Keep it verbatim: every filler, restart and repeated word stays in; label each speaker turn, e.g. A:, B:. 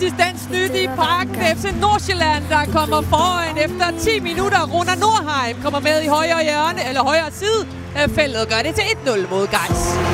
A: fantastisk dansk nyt i Parken. F C Nordsjælland, der kommer foran efter ti minutter. Runa Nordheim kommer med i højre hjørne, eller højre side af feltet, gør det til et nul mod Gais.